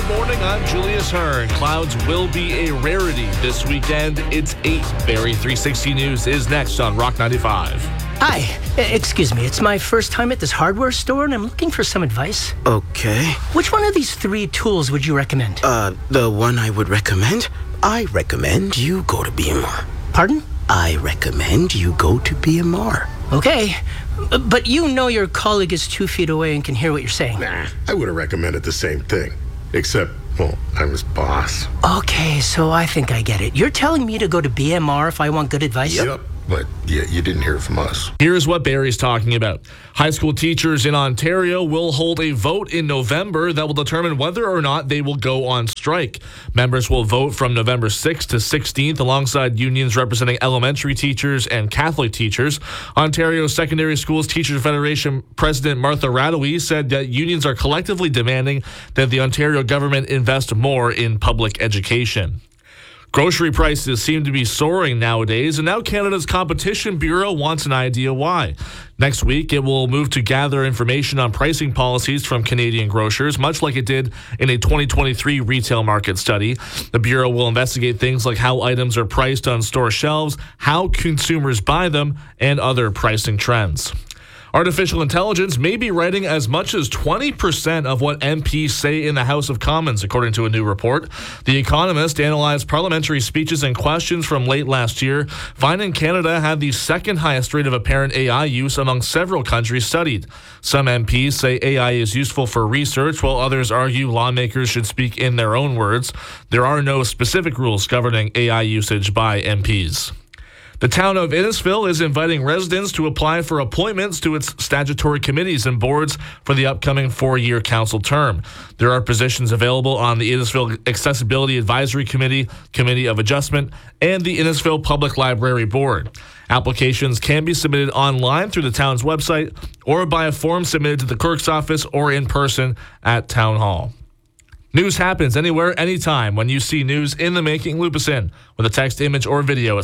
morning, I'm Julius Hearn. Clouds will be a rarity this weekend. It's 8. Barrie 360 News is next on Rock 95. Hi, excuse me. It's my first time at this hardware store, and I'm looking for some advice. Okay. Which one of these 3 tools would you recommend? The one I would recommend? I recommend you go to BMR. Pardon? I recommend you go to BMR. Okay, but you know your colleague is 2 feet away and can hear what you're saying. Nah, I would have recommended the same thing. Except, well, I'm his boss. Okay, so I think I get it. You're telling me to go to BMR if I want good advice? Yep. But yeah, you didn't hear it from us. Here's what Barrie's talking about. High school teachers in Ontario will hold a vote in November that will determine whether or not they will go on strike. Members will vote from November 6th to 16th alongside unions representing elementary teachers and Catholic teachers. Ontario Secondary Schools Teachers Federation President Martha Radowy said that unions are collectively demanding that the Ontario government invest more in public education. Grocery prices seem to be soaring nowadays, and now Canada's Competition Bureau wants an idea why. Next week, it will move to gather information on pricing policies from Canadian grocers, much like it did in a 2023 retail market study. The Bureau will investigate things like how items are priced on store shelves, how consumers buy them, and other pricing trends. Artificial intelligence may be writing as much as 20% of what MPs say in the House of Commons, according to a new report. The Economist analyzed parliamentary speeches and questions from late last year, finding Canada had the second highest rate of apparent AI use among several countries studied. Some MPs say AI is useful for research, while others argue lawmakers should speak in their own words. There are no specific rules governing AI usage by MPs. The town of Innisfil is inviting residents to apply for appointments to its statutory committees and boards for the upcoming 4-year council term. There are positions available on the Innisfil Accessibility Advisory Committee, Committee of Adjustment, and the Innisfil Public Library Board. Applications can be submitted online through the town's website or by a form submitted to the clerk's office or in person at Town Hall. News happens anywhere, anytime. When you see news in the making, loop us in with a text, image, or video at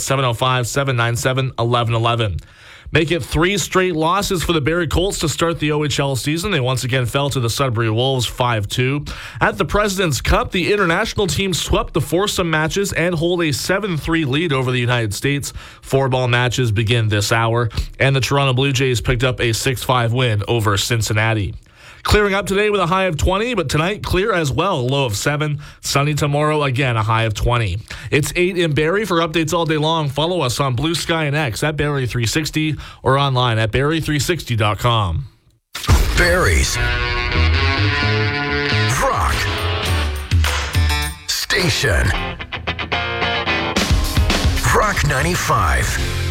705-797-1111. Make it 3 straight losses for the Barrie Colts to start the OHL season. They once again fell to the Sudbury Wolves 5-2. At the President's Cup, the international team swept the foursome matches and hold a 7-3 lead over the United States. 4-ball matches begin this hour, and the Toronto Blue Jays picked up a 6-5 win over Cincinnati. Clearing up today with a high of 20, but tonight clear as well, a low of 7. Sunny tomorrow, again a high of 20. It's 8 in Barrie. For updates all day long, follow us on Blue Sky and X at Barrie 360 or online at Barrie360.com. Barrie's Rock Station. Rock 95.